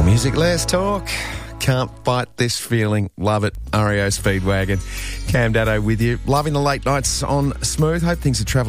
Music, less talk. Can't fight this feeling. Love it. REO Speedwagon. Cam Daddo with you. Loving the late nights on Smooth. Hope things are travelling